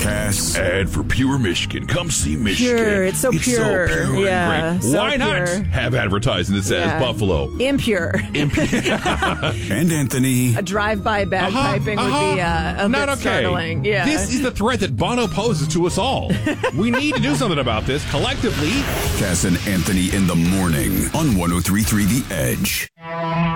Cass. And for Pure Michigan, come see Michigan. Pure. It's so pure. and Yeah, great. so Why not pure. have advertising that says Yeah. Buffalo? Impure. And Anthony. A drive-by bagpiping would be a Not bit okay. startling. Yeah. This is the threat that Bono poses to us all. We need to do something about this collectively. Cass and Anthony in the morning on 103.3 The Edge.